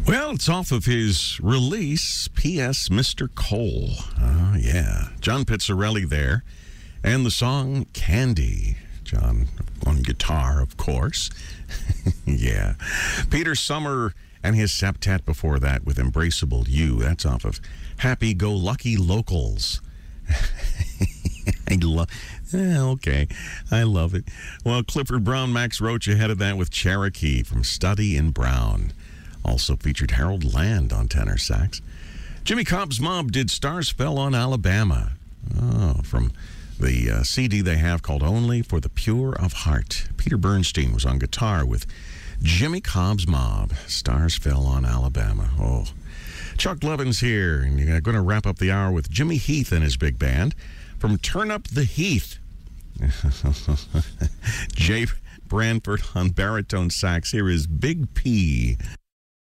Well, it's off of his release, P.S. Mr. Cole. Oh, yeah. John Pizzarelli there. And the song Candy. John on guitar, of course. Yeah. Peter Summer and his septet before that with Embraceable You. That's off of Happy Go Lucky Locals. Okay. I love it. Well, Clifford Brown, Max Roach ahead of that with Cherokee from Study in Brown. Also featured Harold Land on tenor sax. Jimmy Cobb's Mob did Stars Fell on Alabama. Oh, from the CD they have called Only for the Pure of Heart. Peter Bernstein was on guitar with Jimmy Cobb's Mob. Stars Fell on Alabama. Oh. Chuck Levin's here, and you're going to wrap up the hour with Jimmy Heath and his big band from Turn Up the Heath. Jay Branford on baritone sax. Here is Big P.